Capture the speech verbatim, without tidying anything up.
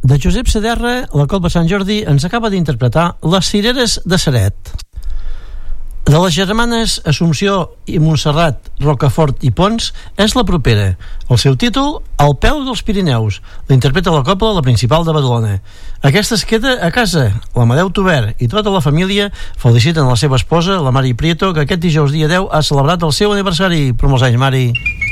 De Josep Sederra, la Cobla Sant Jordi ens acaba d'interpretar Les cireres de Ceret. De les germanes Assumpció i Montserrat, Rocafort i Pons és la propera. El seu títol, Al peu dels Pirineus. L'interpreta la Cobla, la Principal de Badalona. Aquesta es queda a casa. L'Amadeu Tover i tota la família feliciten la seva esposa, la Mari Prieto, que aquest dijous dia deu ha celebrat el seu aniversari. Per molts anys, Mari.